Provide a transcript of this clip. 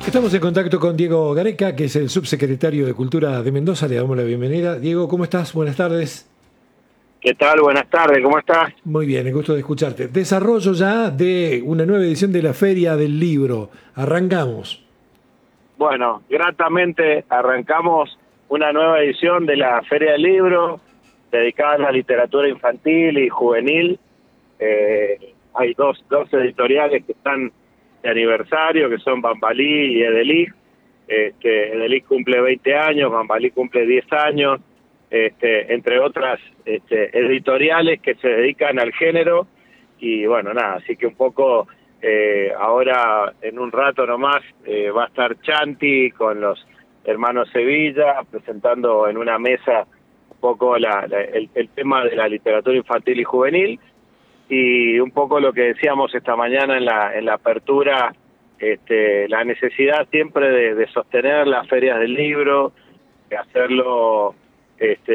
Estamos en contacto con Diego Gareca, que es el subsecretario de Cultura de Mendoza. Le damos la bienvenida. Diego, ¿cómo estás? Buenas tardes. ¿Qué tal? Buenas tardes, ¿cómo estás? Muy bien, el gusto de escucharte. Desarrollo ya de una nueva edición de la Feria del Libro. Arrancamos. Bueno, gratamente arrancamos una nueva edición de la Feria del Libro, dedicada a la literatura infantil y juvenil. Hay dos editoriales que están de aniversario, que son Bambalí y Edelich. Edelich cumple 20 años, Bambalí cumple 10 años, entre otras editoriales que se dedican al género. Y bueno, nada, así que un poco ahora en un rato nomás va a estar Chanti con los hermanos Sevilla presentando en una mesa un poco el tema de la literatura infantil y juvenil, y un poco lo que decíamos esta mañana en la apertura, la necesidad siempre de sostener las ferias del libro, de hacerlo